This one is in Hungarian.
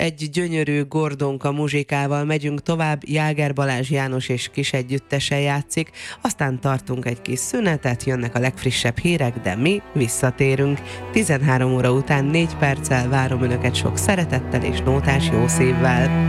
egy gyönyörű Gordonka muzsikával megyünk tovább, Jáger Balázs János és kis együttese játszik, aztán tartunk egy kis szünetet, jönnek a legfrissebb hírek, de mi visszatérünk. 13 óra után 4 perccel várom Önöket sok szeretettel és nótás jó szívvel.